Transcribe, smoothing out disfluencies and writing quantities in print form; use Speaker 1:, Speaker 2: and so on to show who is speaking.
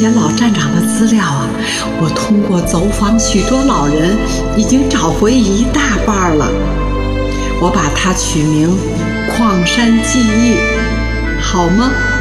Speaker 1: 些老站长的资料啊，我通过走访许多老人，已经找回一大半了。我把它取名《矿山记忆》，好吗？